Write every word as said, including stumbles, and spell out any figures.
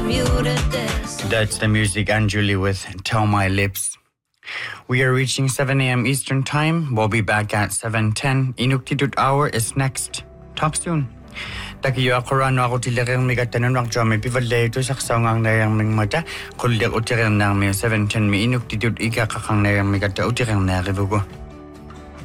That's the music and Julie with Tell My Lips. We are reaching seven a.m. Eastern Time. We'll be back at seven ten. Inuktitut Hour is next. Talk soon. Takiyo akorano ako tilereng migatanon wak jome pivale to saksawngang nayang ming mata kulyak utireng nang mi seven ten mi inuktitut ika kakang nayang migata utireng na ribugo.